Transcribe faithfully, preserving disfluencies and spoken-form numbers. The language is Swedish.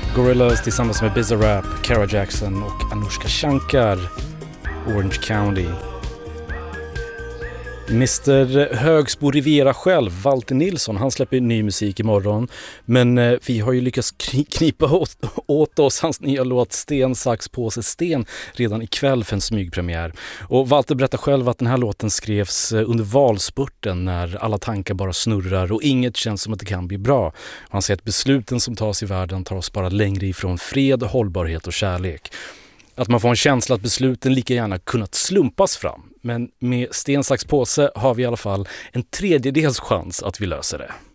Gorillaz tillsammans med Bizarrap, Kara Jackson och Anushka Shankar, Orange County. mister Högsbo Riviera själv, Walter Nilsson, han släpper ny musik imorgon. Men eh, vi har ju lyckats knipa åt, åt oss hans nya låt Sten, sax, påse, sten redan ikväll för en smygpremiär. Och Walter berättar själv att den här låten skrevs under valspurten när alla tankar bara snurrar och inget känns som att det kan bli bra. Han säger att besluten som tas i världen tar oss bara längre ifrån fred, hållbarhet och kärlek. Att man får en känsla att besluten lika gärna kunnat slumpas fram. Men med Sten, sax, påse har vi i alla fall en tredjedels chans att vi löser det.